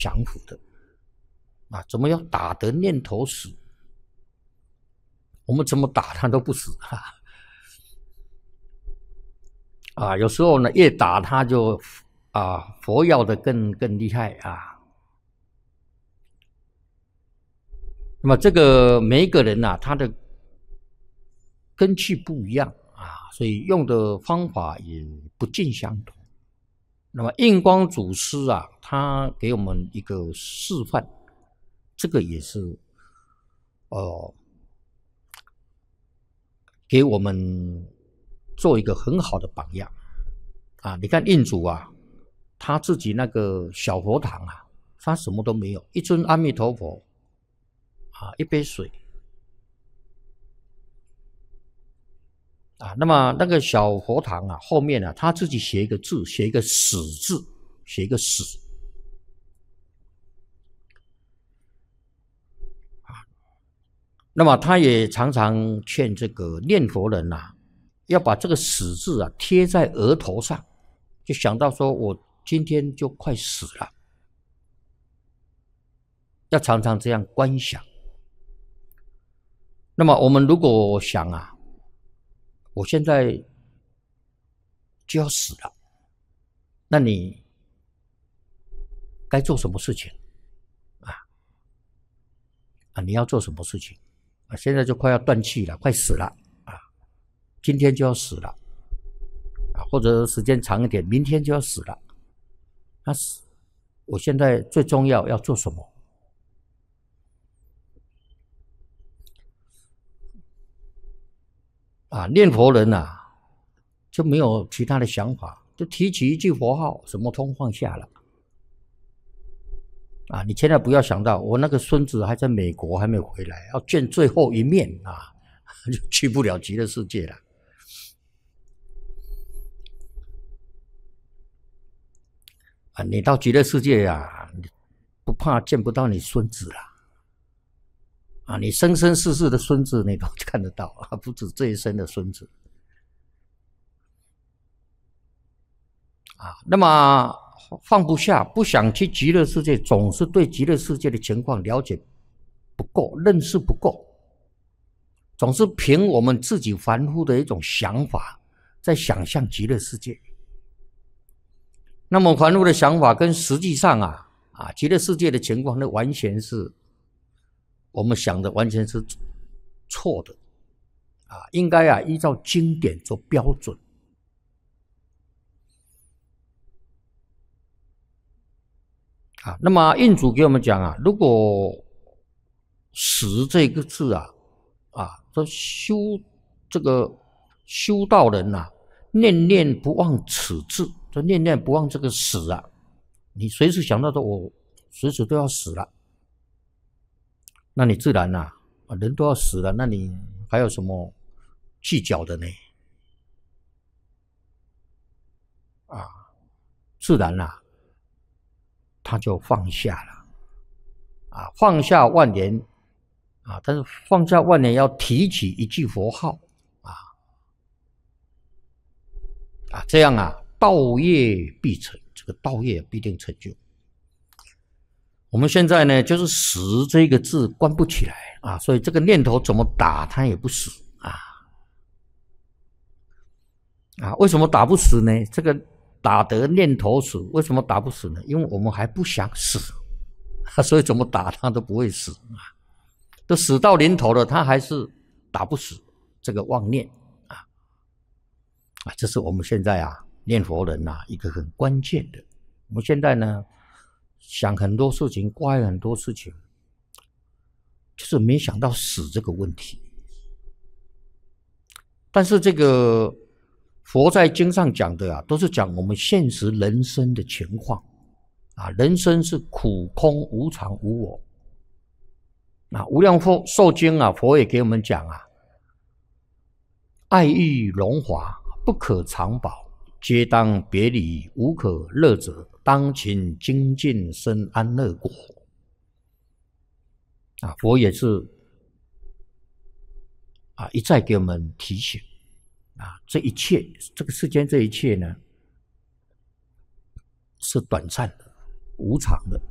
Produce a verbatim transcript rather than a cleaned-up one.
降伏的啊！怎么要打得念头死？我们怎么打他都不死啊！啊，有时候呢，越打他就啊，佛要的更更厉害啊。那么这个每一个人啊，他的根器不一样啊，所以用的方法也不尽相同。那么印光祖师啊，他给我们一个示范，这个也是呃给我们做一个很好的榜样啊！你看印祖啊，他自己那个小佛堂啊，他什么都没有，一尊阿弥陀佛啊，一杯水啊。那么那个小佛堂啊，后面啊，他自己写一个字，写一个死字，写一个死啊。那么他也常常劝这个念佛人啊，要把这个死字啊贴在额头上，就想到说我今天就快死了，要常常这样观想。那么我们如果想啊，我现在就要死了，那你该做什么事情啊？啊，你要做什么事情啊？现在就快要断气了，快死了啊！今天就要死了啊，或者时间长一点，明天就要死了。那死，我现在最重要要做什么？啊，念佛人啊，就没有其他的想法，就提起一句佛号，什么通放下了。啊，你千万不要想到我那个孙子还在美国还没回来，要见最后一面啊，就去不了极乐世界了。啊，你到极乐世界啊，你不怕见不到你孙子了。啊，你生生世世的孙子你都看得到啊，不止这一生的孙子啊。那么放不下，不想去极乐世界，总是对极乐世界的情况了解不够，认识不够，总是凭我们自己凡夫的一种想法在想象极乐世界。那么凡夫的想法跟实际上啊啊极乐世界的情况，那完全是我们想的完全是错的啊！应该啊依照经典做标准啊。那么印祖给我们讲啊，如果死这个字啊啊，说修这个修道人啊，念念不忘此字，就念念不忘这个死啊，你随时想到说我随时都要死了。那你自然啊，人都要死了，那你还有什么计较的呢？啊，自然啊，他就放下了，啊，放下万年，啊，但是放下万年要提起一句佛号，啊，啊，这样啊，道业必成，这个道业必定成就。我们现在呢，就是死这个字关不起来啊，所以这个念头怎么打它也不死啊啊！为什么打不死呢？这个打得念头死，为什么打不死呢？因为我们还不想死，所以怎么打它都不会死啊。都死到临头了，它还是打不死这个妄念啊啊！这是我们现在啊念佛人啊一个很关键的。我们现在呢，想很多事情，挂很多事情，就是没想到死这个问题。但是这个佛在经上讲的啊，都是讲我们现实人生的情况啊。人生是苦空无常无我啊。无量寿寿经啊，佛也给我们讲啊，爱欲荣华不可长保，皆当别离，无可乐者，当勤精进生安乐果啊。佛也是啊一再给我们提醒啊，这一切这个世间这一切呢，是短暂的、无常的